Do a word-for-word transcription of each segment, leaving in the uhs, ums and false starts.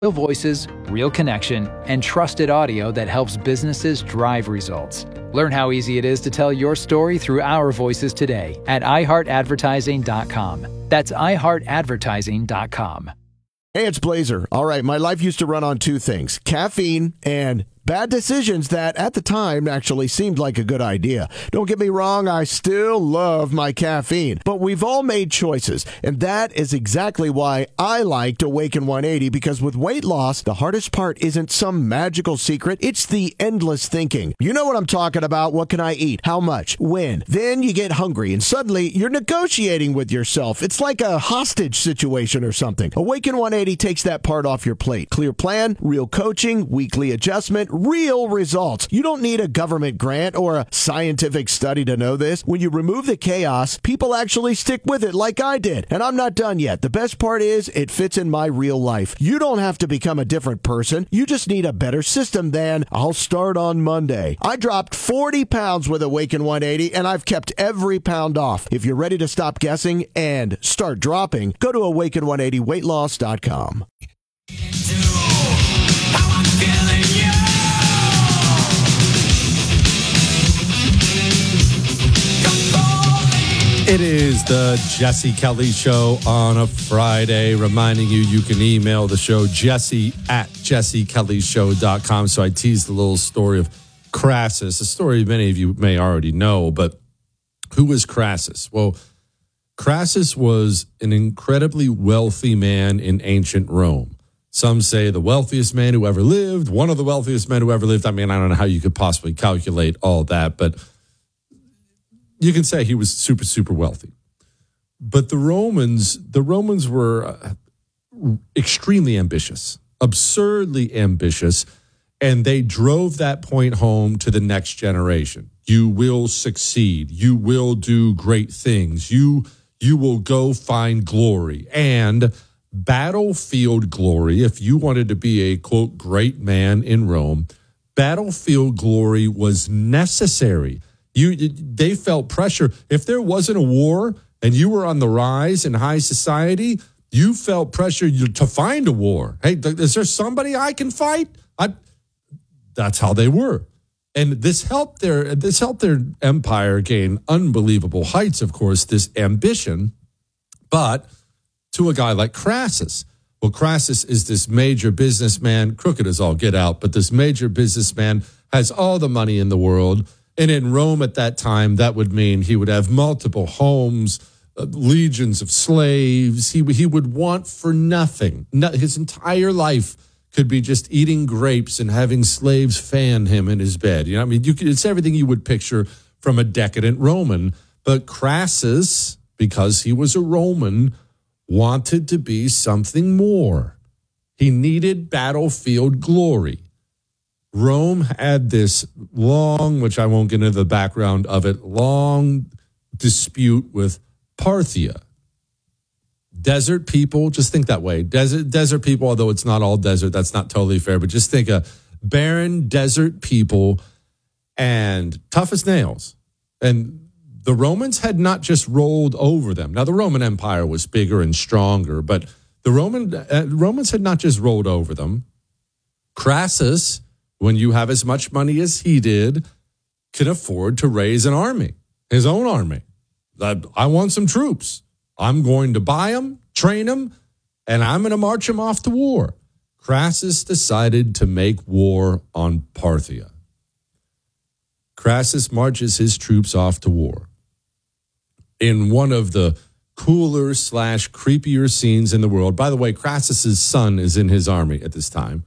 Real voices, real connection, and trusted audio that helps businesses drive results. Learn how easy it is to tell your story through our voices today at i heart advertising dot com. That's i heart advertising dot com. Hey, it's Blazer. All right, my life used to run on two things, caffeine and bad decisions that at the time actually seemed like a good idea. Don't get me wrong, I still love my caffeine, but we've all made choices, and that is exactly why I liked Awaken one eighty, because with weight loss, the hardest part isn't some magical secret, it's the endless thinking. You know what I'm talking about. What can I eat? How much? When? Then you get hungry, and suddenly you're negotiating with yourself. It's like a hostage situation or something. Awaken one eighty takes that part off your plate. Clear plan, real coaching, weekly adjustment, real results. You don't need a government grant or a scientific study to know this. When you remove the chaos, people actually stick with it like I did. And I'm not done yet. The best part is it fits in my real life. You don't have to become a different person. You just need a better system than I'll start on Monday. I dropped forty pounds with Awaken one eighty, and I've kept every pound off. If you're ready to stop guessing and start dropping, go to awaken one eighty weight loss dot com. It is the Jesse Kelly Show on a Friday, reminding you you can email the show, jesse at jesse kelly show dot com. So I teased the little story of Crassus, a story many of you may already know, but who was Crassus? Well, Crassus was an incredibly wealthy man in ancient Rome. Some say the wealthiest man who ever lived, one of the wealthiest men who ever lived. I mean, I don't know how you could possibly calculate all that, but you can say he was super, super wealthy. But the Romans, the Romans were uh, extremely ambitious, absurdly ambitious, and they drove that point home to the next generation. You will succeed. You will do great things. You, you will go find glory. And battlefield glory, if you wanted to be a, quote, great man in Rome, battlefield glory was necessary. You, they felt pressure. If there wasn't a war and you were on the rise in high society, you felt pressure to find a war. Hey, is there somebody I can fight? I, that's how they were. And this helped their this helped their empire gain unbelievable heights, of course, this ambition, but to a guy like Crassus. Well, Crassus is this major businessman, crooked as all get out, but this major businessman has all the money in the world. And in Rome at that time, that would mean he would have multiple homes, uh, legions of slaves. He, he would want for nothing. No, his entire life could be just eating grapes and having slaves fan him in his bed. You know, I mean, you could, it's everything you would picture from a decadent Roman. But Crassus, because he was a Roman, wanted to be something more. He needed battlefield glory. Rome had this long, which I won't get into the background of it, long dispute with Parthia. Desert people, just think that way. Desert desert people, although it's not all desert, that's not totally fair, but just think of barren desert people and tough as nails. And the Romans had not just rolled over them. Now, the Roman Empire was bigger and stronger, but the Roman uh, Romans had not just rolled over them. Crassus, when you have as much money as he did, can afford to raise an army, his own army. I want some troops. I'm going to buy them, train them, and I'm going to march them off to war. Crassus decided to make war on Parthia. Crassus marches his troops off to war. In one of the cooler slash creepier scenes in the world, by the way, Crassus's son is in his army at this time.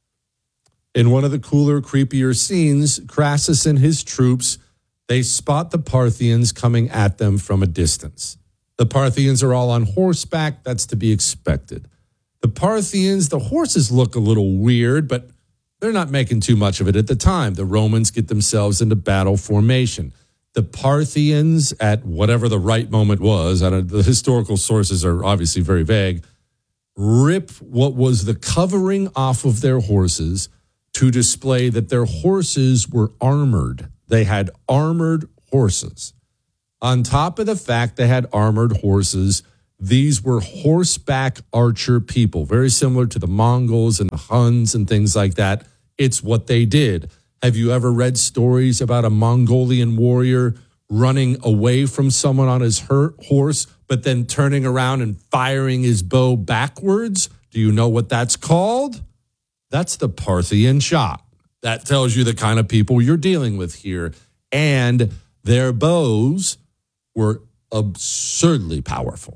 In one of the cooler, creepier scenes, Crassus and his troops, they spot the Parthians coming at them from a distance. The Parthians are all on horseback. That's to be expected. The Parthians, the horses look a little weird, but they're not making too much of it at the time. The Romans get themselves into battle formation. The Parthians, at whatever the right moment was, I don't, the historical sources are obviously very vague, rip what was the covering off of their horses to display that their horses were armored. They had armored horses. On top of the fact they had armored horses, These were horseback archer people, very similar to the Mongols and the Huns and things like that. It's what they did. Have you ever read stories about a Mongolian warrior running away from someone on his hurt horse, but then turning around and firing his bow backwards? Do you know what that's called? That's the Parthian shot. That tells you the kind of people you're dealing with here. And their bows were absurdly powerful.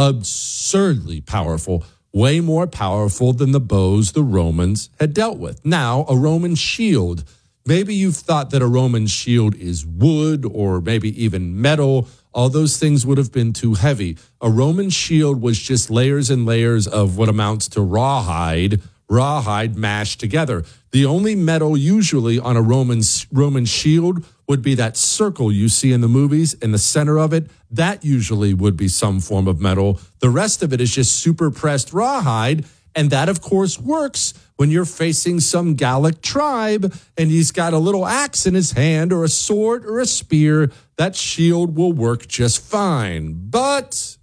Absurdly powerful. Way more powerful than the bows the Romans had dealt with. Now, a Roman shield. Maybe you've thought that a Roman shield is wood or maybe even metal. All those things would have been too heavy. A Roman shield was just layers and layers of what amounts to rawhide, rawhide mashed together. The only metal usually on a Roman Roman shield would be that circle you see in the movies in the center of it. That usually would be some form of metal. The rest of it is just super pressed rawhide. And that, of course, works when you're facing some Gallic tribe and he's got a little axe in his hand or a sword or a spear. That shield will work just fine. But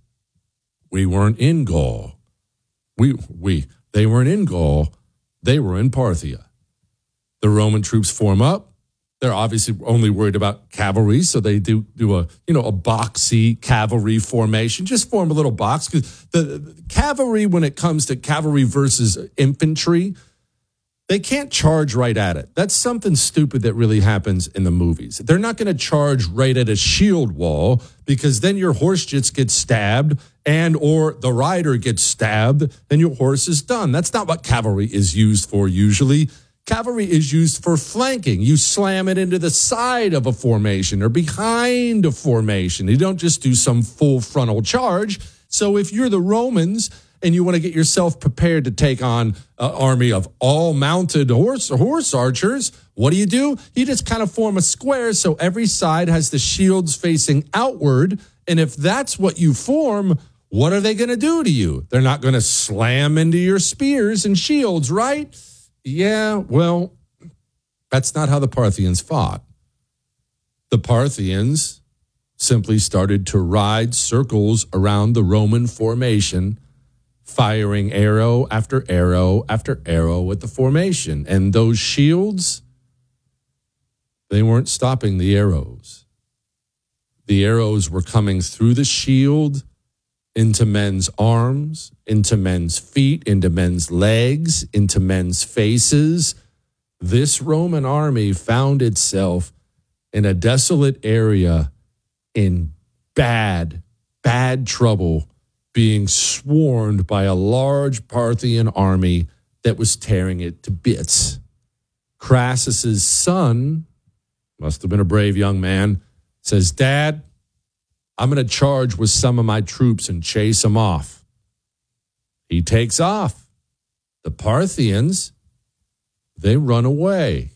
we weren't in Gaul. We, we, they weren't in Gaul. They were in Parthia. The Roman troops form up. They're obviously only worried about cavalry, so they do do a you know a boxy cavalry formation. Just form a little box because the, the cavalry, when it comes to cavalry versus infantry, they can't charge right at it. That's something stupid that really happens in the movies. They're not going to charge right at a shield wall because then your horse just gets stabbed and or the rider gets stabbed, and your horse is done. That's not what cavalry is used for usually. Cavalry is used for flanking. You slam it into the side of a formation or behind a formation. You don't just do some full frontal charge. So if you're the Romans and you want to get yourself prepared to take on an army of all mounted horse horse archers, what do you do? You just kind of form a square so every side has the shields facing outward. And if that's what you form, what are they going to do to you? They're not going to slam into your spears and shields, right? Yeah, well, that's not how the Parthians fought. The Parthians simply started to ride circles around the Roman formation, firing arrow after arrow after arrow at the formation. And those shields, they weren't stopping the arrows. The arrows were coming through the shield into men's arms, into men's feet, into men's legs, into men's faces. This Roman army found itself in a desolate area in bad, bad trouble, being swarmed by a large Parthian army that was tearing it to bits. Crassus's son, must have been a brave young man, says, "Dad, I'm going to charge with some of my troops and chase them off." He takes off. The Parthians, they run away,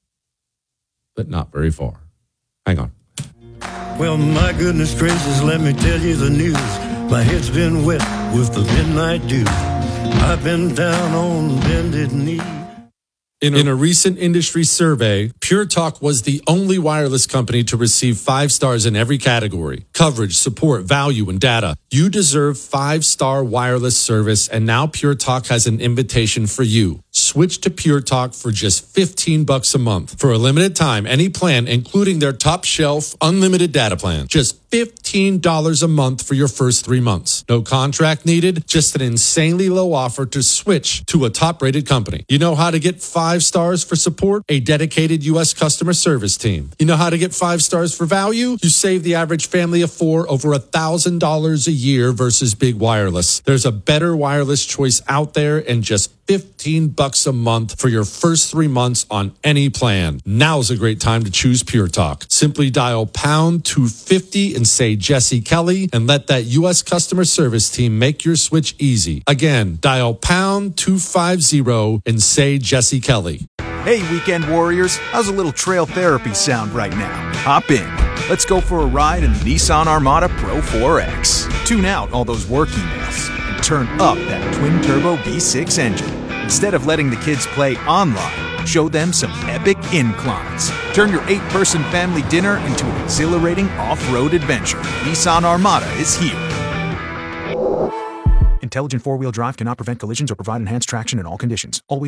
but not very far. Hang on. Well, my goodness gracious, let me tell you the news. My head's been wet with the midnight dew. I've been down on bended knee. In a, in a recent industry survey, Pure Talk was the only wireless company to receive five stars in every category: coverage, support, value, and data. You deserve five-star wireless service, and now Pure Talk has an invitation for you. Switch to Pure Talk for just fifteen bucks a month. For a limited time, any plan, including their top shelf unlimited data plan. Just fifteen dollars a month for your first three months. No contract needed, just an insanely low offer to switch to a top-rated company. You know how to get five stars for support? A dedicated U S customer service team. You know how to get five stars for value? You save the average family of four over one thousand dollars a year versus big wireless. There's a better wireless choice out there, and just fifteen bucks a month for your first three months on any plan. Now's a great time to choose Pure Talk. Simply dial pound two fifty and say Jesse Kelly, and let that U S customer service team make your switch easy. Again, dial pound two fifty and say Jesse Kelly. Hey, weekend warriors, how's a little trail therapy sound right now? Hop in. Let's go for a ride in the Nissan Armada Pro four X. Tune out all those work emails and turn up that twin-turbo V six engine. Instead of letting the kids play online, show them some epic inclines. Turn your eight-person family dinner into an exhilarating off-road adventure. Nissan Armada is here. Intelligent four-wheel drive cannot prevent collisions or provide enhanced traction in all conditions. Always